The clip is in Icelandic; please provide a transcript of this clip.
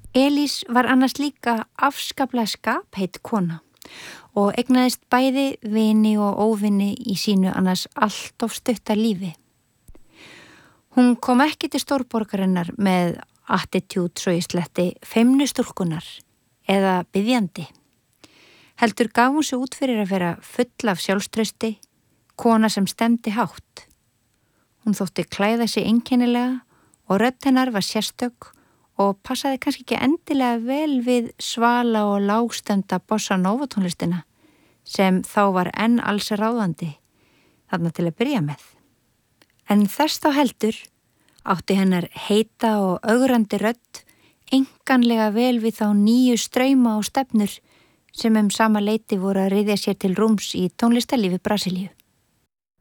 Elís var annars líka afskaplega skapheit kona og eignaðist bæði vini og óvini í sínu annars allt of stutta lífi. Hún kom ekki til stórborgarinnar með attitút svo í sletti feimnustúlkunar eða biðjandi. Heldur gaf hún sig út fyrir að vera full af sjálfstrausti, kona sem stemdi hátt. Hún þótti klæða sig einkennilega og rödd hennar var sérstök og passaði kannski ekki endilega vel við svala og lágstemda bossa nova tónlistina sem þá var enn alls ráðandi þarna til að byrja með. En þess þá heldur átti hennar heita og ögrandi rödd einkanlega vel við þá nýju strauma og stefnur sem sama leyti voru að ryðja sér til rúms í tónlistarlífi Brasilíu.